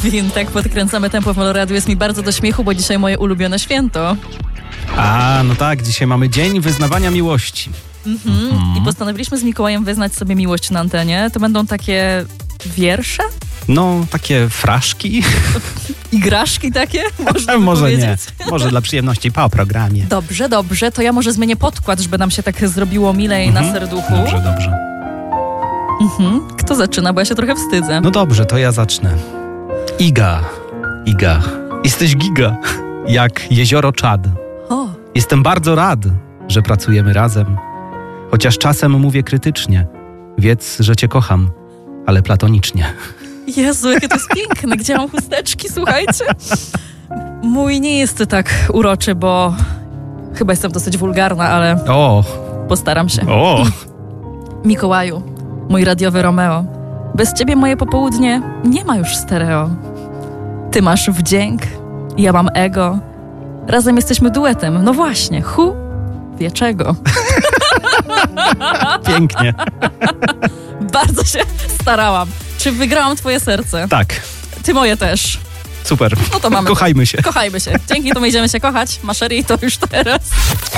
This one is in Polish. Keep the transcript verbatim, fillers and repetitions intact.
Alvin, tak podkręcamy tempo w Meloradiu. Jest mi bardzo do śmiechu, bo dzisiaj moje ulubione święto. A, no tak, dzisiaj mamy Dzień Wyznawania Miłości. Mhm. Mhm. I postanowiliśmy z Mikołajem wyznać sobie miłość na antenie. To będą takie wiersze? No, takie fraszki. Igraszki takie? Można Może powiedzieć. nie. Może dla przyjemności po programie. Dobrze, dobrze. To ja może zmienię podkład, żeby nam się tak zrobiło milej Mhm. na serduchu. Dobrze, dobrze. Mhm. Kto zaczyna? Bo ja się trochę wstydzę. No dobrze, to ja zacznę. Iga, Iga, jesteś giga, jak jezioro Czad. O, Jestem bardzo rad, że pracujemy razem. Chociaż czasem mówię krytycznie. Wiedz, że cię kocham, ale platonicznie. Jezu, jakie to jest piękne. Gdzie mam chusteczki, słuchajcie? Mój nie jest tak uroczy, bo chyba jestem dosyć wulgarna, ale O, postaram się. o. Mikołaju, mój radiowy Romeo, bez ciebie moje popołudnie nie ma już stereo. Ty masz wdzięk, ja mam ego. Razem jesteśmy duetem. No właśnie, hu, wie czego. Pięknie. Bardzo się starałam. Czy wygrałam twoje serce? Tak, Ty moje też. super. No to mamy. Kochajmy się. Kochajmy się. Dzięki, to my idziemy się kochać. Maszerii to już teraz.